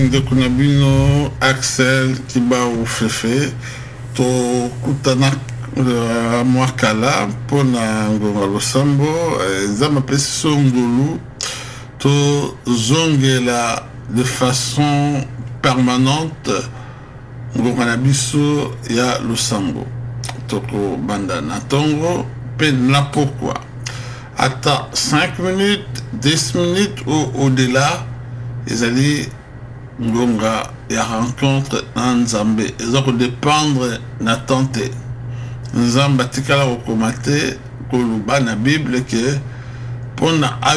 ndeko na bino Axel Kibaou Fefe to kutana mwa kala mpona ngonga losambo eza mapesi so ngolu to zongela de façon permanente ngonga na biso ya losambo toko banda na tongo pe na pourquoi ata 5 minutes 10 minutes ou au-delà ezali ngonga ya rencontre na nzambe eza ko dépendre na tante nzamba tikala ko komate ko luba na bible ke pona